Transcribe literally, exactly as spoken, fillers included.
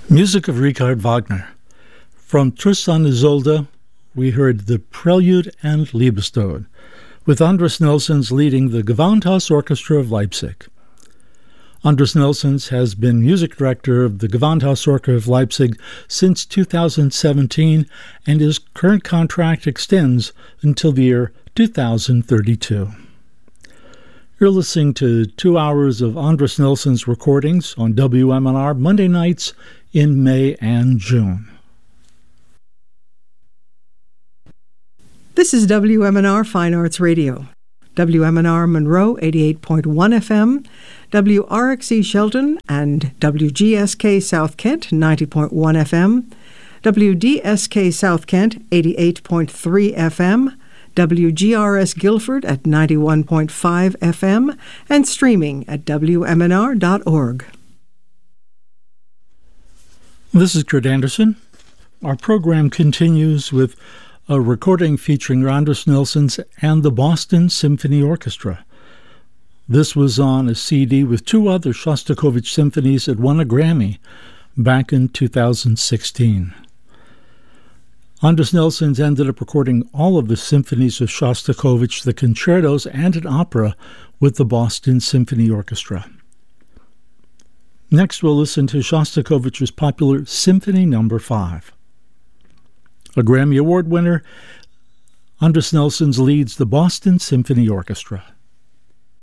Music of Richard Wagner. From Tristan und Isolde, we heard the Prelude and Liebestod, with Andres Nelsons leading the Gewandhaus Orchestra of Leipzig. Andres Nelsons has been music director of the Gewandhaus Orchestra of Leipzig since two thousand seventeen, and his current contract extends until the year two thousand thirty-two. You're listening to two hours of Andres Nelsons recordings on W M N R Monday nights in May and June. This is W M N R Fine Arts Radio. W M N R Monroe eighty-eight point one F M, W R X E Shelton and W G S K South Kent ninety point one F M, W D S K South Kent eighty-eight point three F M, W G R S Guilford at ninety-one point five F M, and streaming at W M N R dot org. This is Kurt Anderson. Our program continues with a recording featuring Andres Nelsons and the Boston Symphony Orchestra. This was on a C D with two other Shostakovich symphonies that won a Grammy back in two thousand sixteen. Andres Nelsons ended up recording all of the symphonies of Shostakovich, the concertos, and an opera with the Boston Symphony Orchestra. Next, we'll listen to Shostakovich's popular Symphony Number five. A Grammy Award winner, Andres Nelsons leads the Boston Symphony Orchestra.